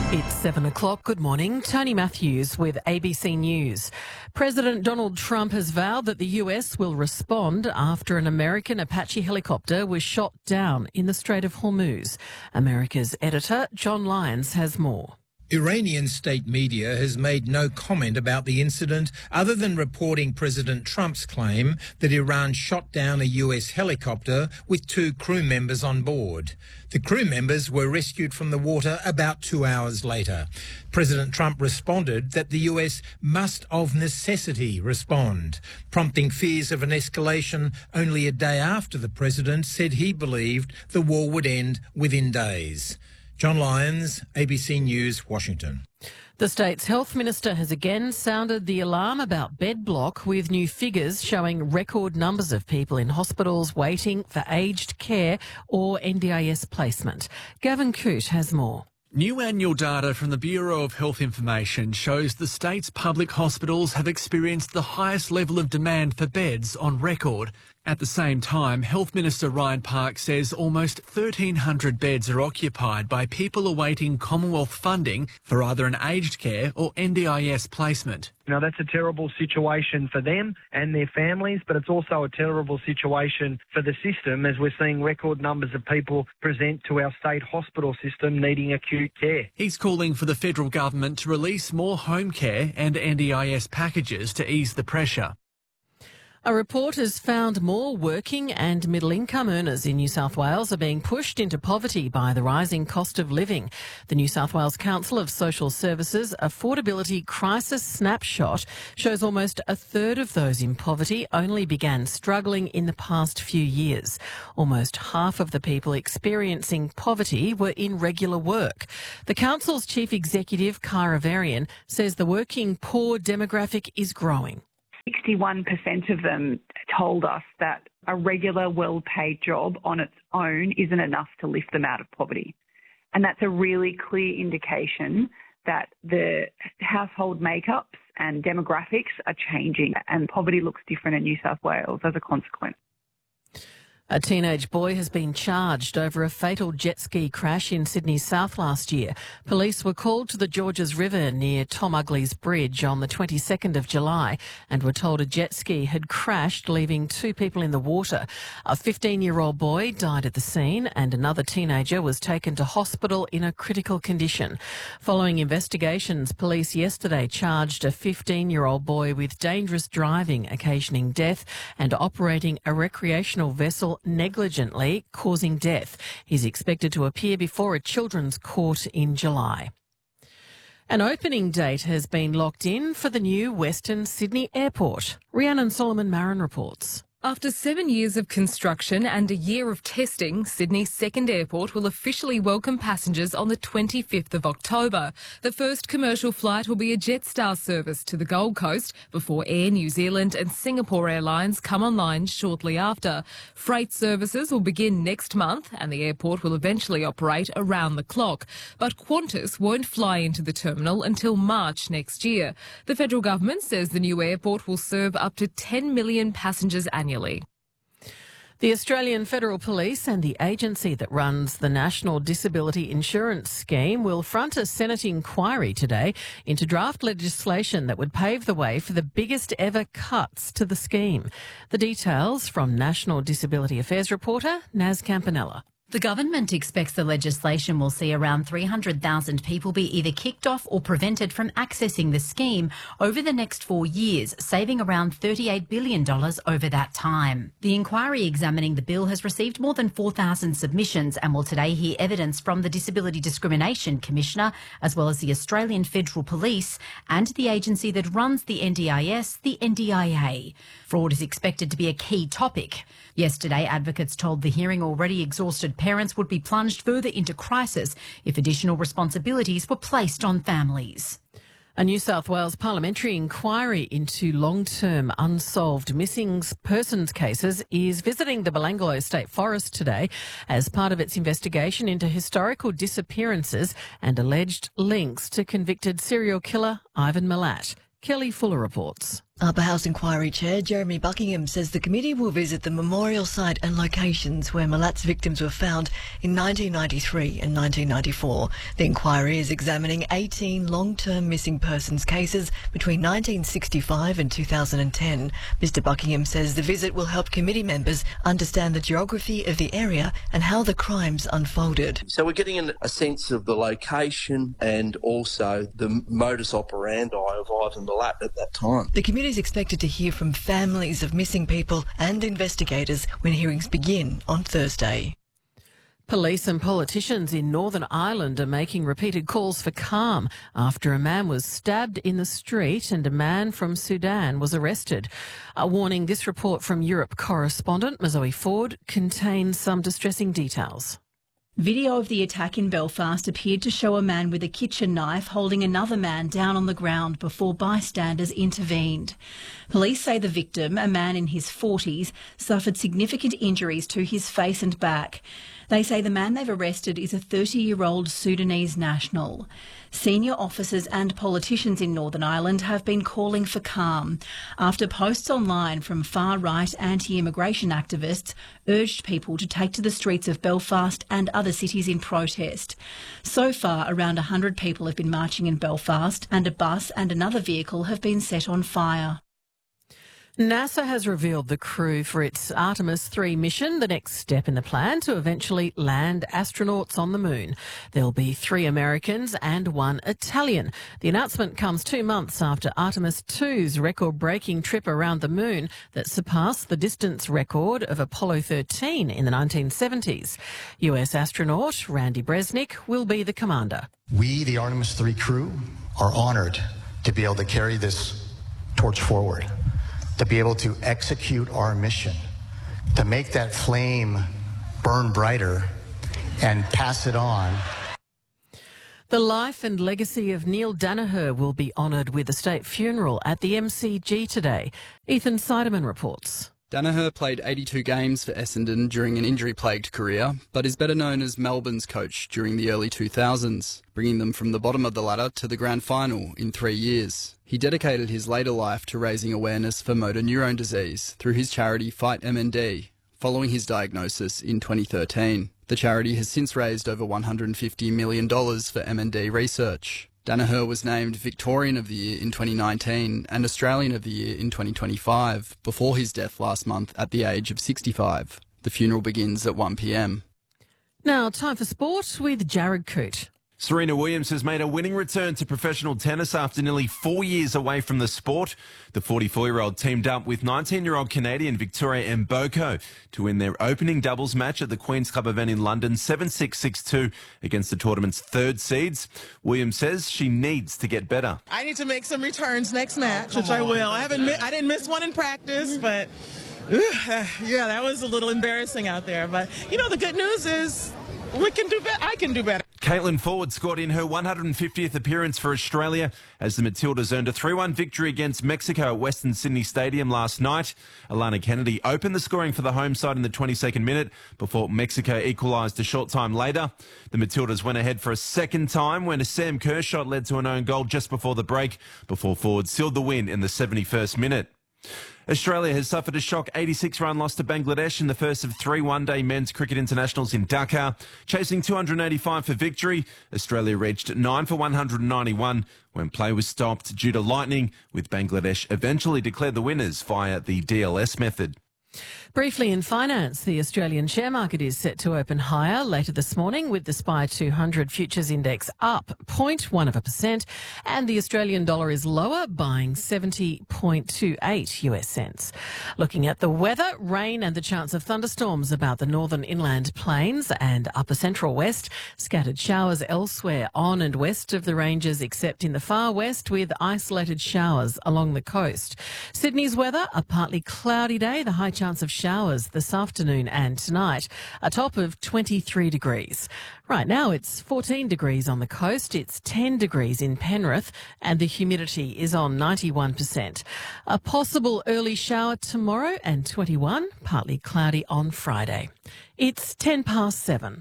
It's 7 o'clock. Good morning. Tony Matthews with ABC News. President Donald Trump has vowed that the US will respond after an American Apache helicopter was shot down in the Strait of Hormuz. America's editor, John Lyons, has more. Iranian state media has made no comment about the incident other than reporting President Trump's claim that Iran shot down a US helicopter with 2 crew members on board. The crew members were rescued from the water about 2 hours later. President Trump responded that the US must of necessity respond, prompting fears of an escalation only a day after the president said he believed the war would end within days. John Lyons, ABC News, Washington. The state's health minister has again sounded the alarm about bed block, with new figures showing record numbers of people in hospitals waiting for aged care or NDIS placement. Gavin Coote has more. New annual data from the Bureau of Health Information shows the state's public hospitals have experienced the highest level of demand for beds on record. At the same time, Health Minister Ryan Park says almost 1,300 beds are occupied by people awaiting Commonwealth funding for either an aged care or NDIS placement. Now, that's a terrible situation for them and their families, but it's also a terrible situation for the system, as we're seeing record numbers of people present to our state hospital system needing acute care. He's calling for the federal government to release more home care and NDIS packages to ease the pressure. A report has found more working and middle-income earners in New South Wales are being pushed into poverty by the rising cost of living. The New South Wales Council of Social Services Affordability Crisis Snapshot shows almost a third of those in poverty only began struggling in the past few years. Almost half of the people experiencing poverty were in regular work. The council's chief executive, Kyra Varian, says the working poor demographic is growing. 61% of them told us that a regular, well-paid job on its own isn't enough to lift them out of poverty. And that's a really clear indication that the household makeups and demographics are changing, and poverty looks different in New South Wales as a consequence. A teenage boy has been charged over a fatal jet ski crash in Sydney South last year. Police were called to the Georges River near Tom Ugley's Bridge on the 22nd of July and were told a jet ski had crashed, leaving 2 people in the water. A 15-year-old boy died at the scene and another teenager was taken to hospital in a critical condition. Following investigations, police yesterday charged a 15-year-old boy with dangerous driving, occasioning death, and operating a recreational vessel negligently, causing death. He's expected to appear before a children's court in July. An opening date has been locked in for the new Western Sydney Airport. Rhiannon Solomon-Marin reports. After 7 years of construction and a year of testing, Sydney's second airport will officially welcome passengers on the 25th of October. The first commercial flight will be a Jetstar service to the Gold Coast before Air New Zealand and Singapore Airlines come online shortly after. Freight services will begin next month and the airport will eventually operate around the clock. But Qantas won't fly into the terminal until March next year. The federal government says the new airport will serve up to 10 million passengers annually. The Australian Federal Police and the agency that runs the National Disability Insurance Scheme will front a Senate inquiry today into draft legislation that would pave the way for the biggest ever cuts to the scheme. The details from National Disability Affairs reporter Naz Campanella. The government expects the legislation will see around 300,000 people be either kicked off or prevented from accessing the scheme over the next 4 years, saving around $38 billion over that time. The inquiry examining the bill has received more than 4,000 submissions and will today hear evidence from the Disability Discrimination Commissioner, as well as the Australian Federal Police and the agency that runs the NDIS, the NDIA. Fraud is expected to be a key topic. Yesterday, advocates told the hearing already exhausted parents would be plunged further into crisis if additional responsibilities were placed on families. A New South Wales parliamentary inquiry into long-term unsolved missing persons cases is visiting the Belanglo State Forest today as part of its investigation into historical disappearances and alleged links to convicted serial killer Ivan Milat. Kelly Fuller reports. Upper House Inquiry Chair Jeremy Buckingham says the committee will visit the memorial site and locations where Malat's victims were found in 1993 and 1994. The inquiry is examining 18 long-term missing persons cases between 1965 and 2010. Mr Buckingham says the visit will help committee members understand the geography of the area and how the crimes unfolded. So we're getting a sense of the location and also the modus operandi of Ivan Milat at that time. The committee is expected to hear from families of missing people and investigators when hearings begin on Thursday. Police and politicians in Northern Ireland are making repeated calls for calm after a man was stabbed in the street and a man from Sudan was arrested. A warning, this report from Europe correspondent Mazoe Ford contains some distressing details. Video of the attack in Belfast appeared to show a man with a kitchen knife holding another man down on the ground before bystanders intervened. Police say the victim, a man in his 40s, suffered significant injuries to his face and back. They say the man they've arrested is a 30-year-old Sudanese national. Senior officers and politicians in Northern Ireland have been calling for calm after posts online from far-right anti-immigration activists urged people to take to the streets of Belfast and other cities in protest. So far, around 100 people have been marching in Belfast and a bus and another vehicle have been set on fire. NASA has revealed the crew for its Artemis 3 mission, the next step in the plan to eventually land astronauts on the moon. There'll be 3 Americans and 1 Italian. The announcement comes 2 months after Artemis 2's record-breaking trip around the moon that surpassed the distance record of Apollo 13 in the 1970s. US astronaut Randy Bresnik will be the commander. We, the Artemis 3 crew, are honoured to be able to carry this torch forward, to be able to execute our mission, to make that flame burn brighter and pass it on. The life and legacy of Neil Danaher will be honoured with a state funeral at the MCG today. Ethan Seidemann reports. Danaher played 82 games for Essendon during an injury-plagued career, but is better known as Melbourne's coach during the early 2000s, bringing them from the bottom of the ladder to the grand final in 3 years. He dedicated his later life to raising awareness for motor neurone disease through his charity Fight MND, following his diagnosis in 2013. The charity has since raised over $150 million for MND research. Danaher was named Victorian of the Year in 2019 and Australian of the Year in 2025, before his death last month at the age of 65. The funeral begins at 1 p.m. Now, time for sport with Jared Coote. Serena Williams has made a winning return to professional tennis after nearly 4 years away from the sport. The 44-year-old teamed up with 19-year-old Canadian Victoria Mboko to win their opening doubles match at the Queen's Club event in London 7-6, 6-2 against the tournament's third seeds. Williams says she needs to get better. I need to make some returns next match, which I will. I didn't miss one in practice, but yeah, that was a little embarrassing out there. But, you know, the good news is we can do better. I can do better. Caitlin Ford scored in her 150th appearance for Australia as the Matildas earned a 3-1 victory against Mexico at Western Sydney Stadium last night. Alana Kennedy opened the scoring for the home side in the 22nd minute before Mexico equalised a short time later. The Matildas went ahead for a second time when a Sam Kerr shot led to an own goal just before the break, before Ford sealed the win in the 71st minute. Australia has suffered a shock 86-run loss to Bangladesh in the first of 3 one-day men's cricket internationals in Dhaka. Chasing 285 for victory, Australia reached 9 for 191 when play was stopped due to lightning, with Bangladesh eventually declared the winners via the DLS method. Briefly in finance, the Australian share market is set to open higher later this morning with the SPI 200 futures index up 0.1% and the Australian dollar is lower, buying 70.28 US cents. Looking at the weather, rain and the chance of thunderstorms about the northern inland plains and upper central west. Scattered showers elsewhere on and west of the ranges except in the far west, with isolated showers along the coast. Sydney's weather, a partly cloudy day, the high chance of showers this afternoon and tonight, a top of 23 degrees. Right now it's 14 degrees on the coast, it's 10 degrees in Penrith and the humidity is on 91%. A possible early shower tomorrow and 21, partly cloudy on Friday. It's 7:10.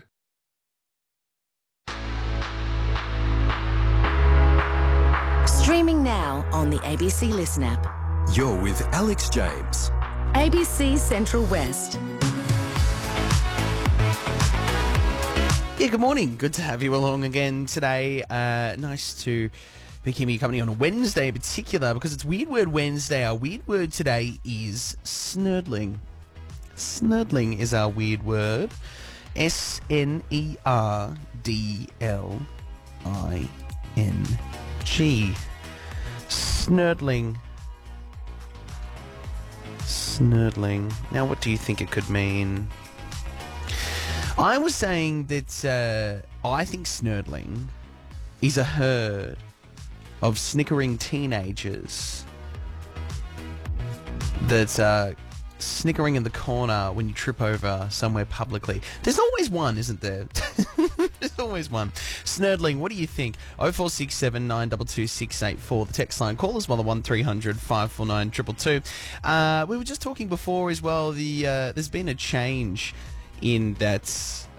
Streaming now on the ABC Listen app. You're with Alex James. ABC Central West. Yeah, good morning. Good to have you along again today. Nice to be keeping you company on a Wednesday in particular because it's Weird Word Wednesday. Our weird word today is snurdling. Snurdling is our weird word. SNERDLING. Snurdling. Snurdling. Now, what do you think it could mean? I was saying that I think snurdling is a herd of snickering teenagers that's snickering in the corner when you trip over somewhere publicly. There's always one, isn't there? There's always one. Snurdling, what do you think? 0467 922 684. The text line. Call us on the 1300 549 222. We were just talking before as well. There's been a change in that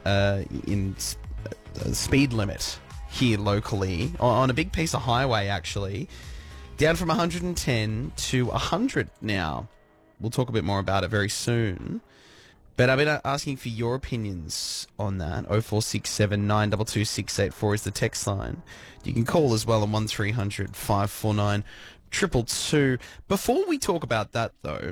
speed limit here locally on a big piece of highway, actually, down from 110 to 100 now. We'll talk a bit more about it very soon. But I've been asking for your opinions on that. 0467 922 684 is the text line. You can call as well on 1300 549 222. Before we talk about that, though,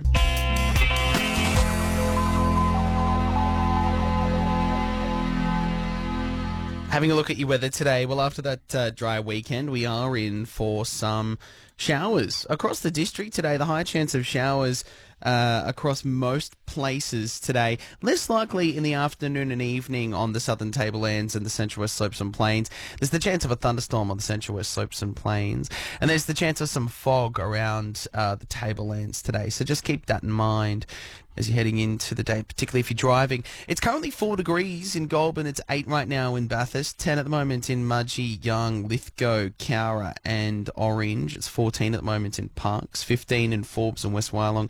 having a look at your weather today. Well, after that dry weekend, we are in for some showers across the district today. The high chance of showers across most places today. Less likely in the afternoon and evening on the southern tablelands and the central west slopes and plains. There's the chance of a thunderstorm on the central west slopes and plains. And there's the chance of some fog around the tablelands today. So just keep that in mind as you're heading into the day, particularly if you're driving. It's currently 4 degrees in Goulburn. It's 8 right now in Bathurst. 10 at the moment in Mudgee, Young, Lithgow, Cowra and Orange. It's 14 at the moment in Parkes. 15 in Forbes and West Wyalong.